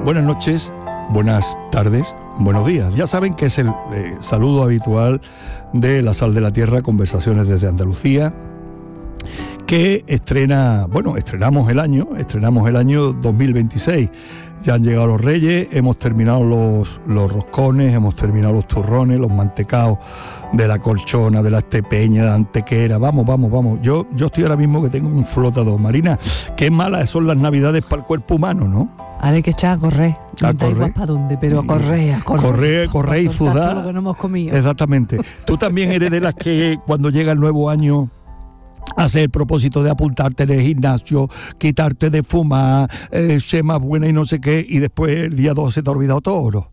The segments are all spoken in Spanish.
buenas noches, buenas tardes, buenos días. Ya saben que es el saludo habitual de La Sal de la Tierra, Conversaciones desde Andalucía, que estrenamos el año 2026. Ya han llegado los Reyes, hemos terminado los roscones, hemos terminado los turrones, los mantecaos de la Colchona, de la Estepeña, de la Antequera. Vamos. Yo estoy ahora mismo que tengo un flotador. Marina, qué malas son las Navidades para el cuerpo humano, ¿no? Ahora hay que echar a correr. No da igual para dónde, pero a correr. Correr y sudar. Todo lo que no hemos comido. Exactamente. Tú también eres de las que cuando llega el nuevo año hace el propósito de apuntarte en el gimnasio, quitarte de fumar, ser más buena y no sé qué, y después el día 2 se te ha olvidado todo.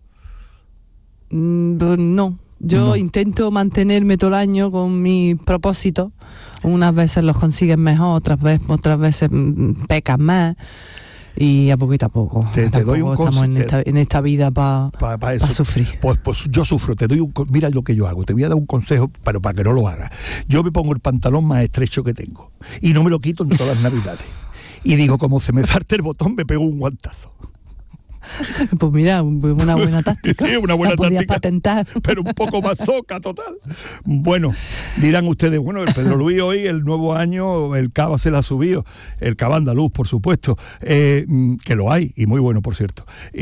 No. Yo intento mantenerme todo el año con mis propósitos. Unas veces los consigues mejor, otras veces pecas más. Y a poquito a poco. Te doy un estamos en esta vida para sufrir. Pues yo sufro. Mira lo que yo hago. Te voy a dar un consejo, pero para que no lo hagas. Yo me pongo el pantalón más estrecho que tengo y no me lo quito en todas las Navidades. Y digo, como se me parte el botón, me pego un guantazo. Pues mira, una buena táctica. Sí, una buena la podías táctica, patentar. pero un poco más soca, total. Bueno, dirán ustedes, el Pedro Luis hoy, el nuevo año, el cava se la ha subido, el cava andaluz, por supuesto, que lo hay, y muy bueno, por cierto.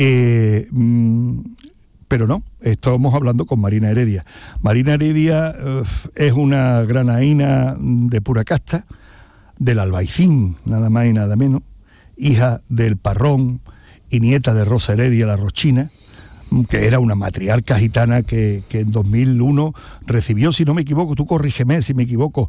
Pero no, estamos hablando con Marina Heredia. Marina Heredia es una granaína de pura casta, del Albaicín, nada más y nada menos, hija del Parrón y nieta de Rosa Heredia, la Rochina, que era una matriarca gitana que en 2001 recibió, si no me equivoco, tú corrígeme si me equivoco,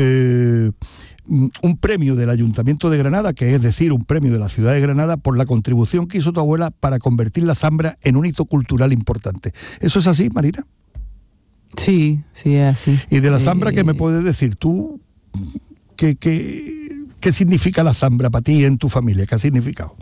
un premio del Ayuntamiento de Granada, que es decir, un premio de la ciudad de Granada, por la contribución que hizo tu abuela para convertir la Zambra en un hito cultural importante. ¿Eso es así, Marina? Sí, es así. Y de la Zambra, ¿qué me puedes decir tú? ¿Qué significa la Zambra para ti y en tu familia? ¿Qué ha significado?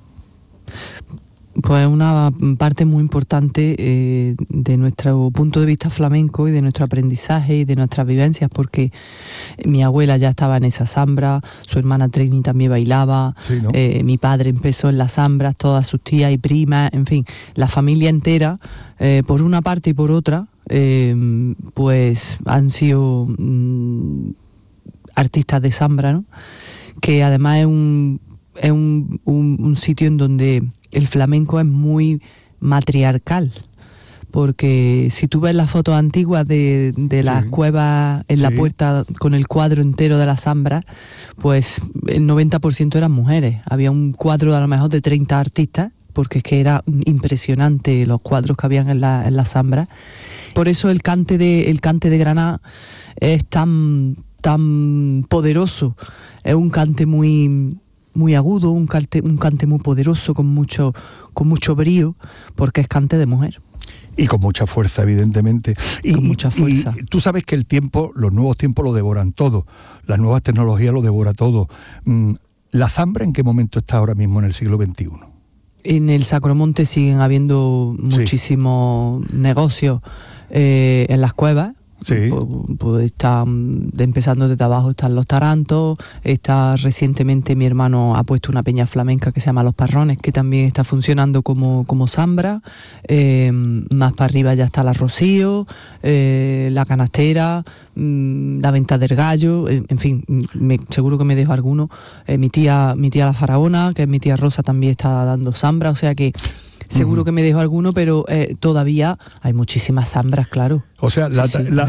Pues una parte muy importante de nuestro punto de vista flamenco y de nuestro aprendizaje y de nuestras vivencias, porque mi abuela ya estaba en esa Zambra, su hermana Trini también bailaba, sí, ¿no? Mi padre empezó en la Zambra, todas sus tías y primas, en fin, la familia entera, por una parte y por otra, pues han sido artistas de Zambra, ¿no? Que además es un sitio en donde el flamenco es muy matriarcal, porque si tú ves las fotos antiguas de las cuevas en la puerta con el cuadro entero de la Zambra, pues el 90% eran mujeres. Había un cuadro a lo mejor de 30 artistas, porque es que era impresionante los cuadros que habían en la Zambra. Por eso el cante de Granada es tan poderoso. Es un cante muy agudo, un cante muy poderoso, con mucho brío, porque es cante de mujer. Y con mucha fuerza, evidentemente. Con mucha fuerza. Y tú sabes que los nuevos tiempos lo devoran todo. Las nuevas tecnologías lo devora todo. ¿La Zambra en qué momento está ahora mismo en el siglo XXI? En el Sacromonte siguen habiendo muchísimos negocios en las cuevas. Sí. Pues empezando desde abajo están los tarantos, recientemente mi hermano ha puesto una peña flamenca que se llama Los Parrones, que también está funcionando como Zambra. Más para arriba ya está la Rocío, la Canastera, la Venta del Gallo, en fin, seguro que me dejo alguno. Mi tía la Faraona, que es mi tía Rosa, también está dando Zambra, o sea que seguro que me dejo alguno, pero todavía hay muchísimas Zambras, claro. O sea, sí.